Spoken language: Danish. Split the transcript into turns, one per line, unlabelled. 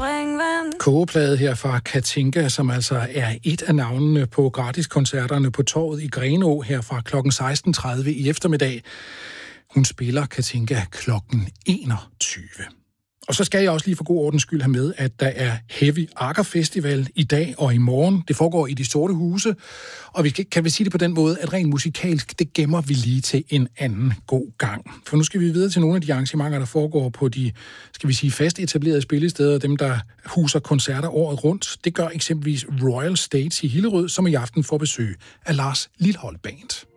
Kogeplade her fra Katinka, som altså er et af navnene på gratiskoncerterne på Torvet i Grenå her fra kl. 16.30 i eftermiddag. Hun spiller Katinka kl. 21. Og så skal jeg også lige for god ordens skyld have med, at der er Heavy Akker Festival i dag og i morgen. Det foregår i De Sorte Huse, og vi kan sige det på den måde, at rent musikalsk, det gemmer vi lige til en anden god gang. For nu skal vi videre til nogle af de arrangementer, der foregår på de, skal vi sige, fast etablerede spillesteder, dem der huser koncerter året rundt. Det gør eksempelvis Royal States i Hillerød, som i aften får besøg af Lars Lilholt Band.